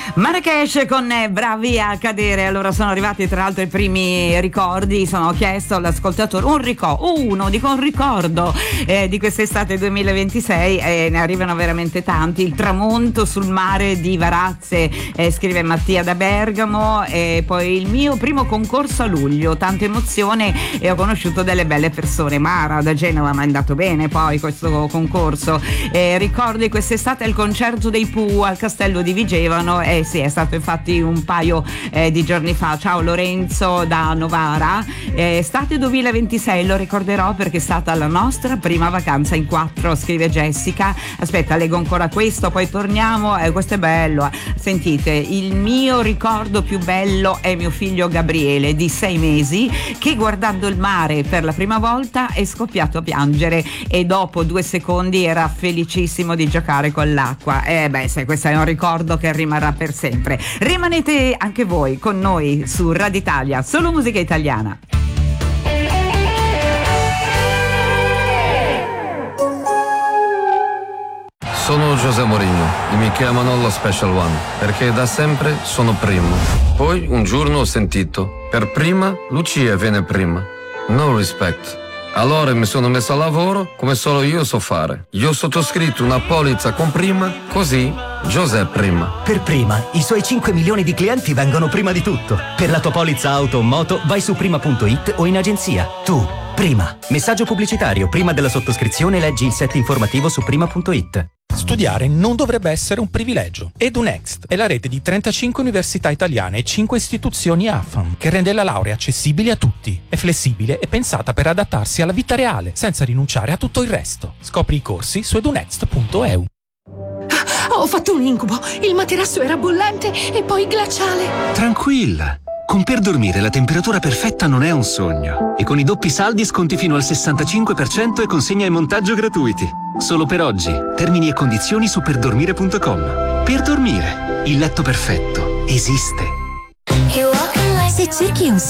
Marrakesh con Bravi a cadere. Allora sono arrivati tra l'altro i primi ricordi. Ho chiesto all'ascoltatore un ricordo di quest'estate 2026 e ne arrivano veramente tanti. Il tramonto sul mare di Varazze, scrive Mattia da Bergamo, e poi il mio primo concorso a luglio, tanta emozione e ho conosciuto delle belle persone. Mara da Genova, mi è andato bene poi questo concorso. Ricordi quest'estate il concerto dei Pooh al Castello di Vigevano. Sì, è stato infatti un paio di giorni fa. Ciao Lorenzo da Novara. Estate 2026 lo ricorderò perché è stata la nostra prima vacanza in 4, scrive Jessica. Aspetta, leggo ancora questo, poi torniamo. Questo è bello. Sentite, il mio ricordo più bello è mio figlio Gabriele di 6 mesi che guardando il mare per la prima volta è scoppiato a piangere e dopo 2 secondi era felicissimo di giocare con l'acqua. Questo è un ricordo che rimarrà per sempre. Rimanete anche voi con noi su Radio Italia, solo musica italiana. Sono José Mourinho e mi chiamano lo Special One perché da sempre sono primo. Poi un giorno ho sentito, per prima Lucia viene prima. No respect. Allora mi sono messo a lavoro come solo io so fare. Io ho sottoscritto una polizza con prima, così José prima. Per prima, i suoi 5 milioni di clienti vengono prima di tutto. Per la tua polizza auto o moto vai su prima.it o in agenzia. Tu, prima. Messaggio pubblicitario. Prima della sottoscrizione leggi il set informativo su prima.it. Studiare non dovrebbe essere un privilegio. EduNext è la rete di 35 università italiane e 5 istituzioni AFAM che rende la laurea accessibile a tutti. È flessibile e pensata per adattarsi alla vita reale, senza rinunciare a tutto il resto. Scopri i corsi su edunext.eu. Ho fatto un incubo. Il materasso era bollente e poi glaciale. Tranquilla. Con Per Dormire la temperatura perfetta non è un sogno. E con i doppi saldi sconti fino al 65% e consegna e montaggio gratuiti. Solo per oggi. Termini e condizioni su perdormire.com. Per Dormire, il letto perfetto esiste. Se cerchi un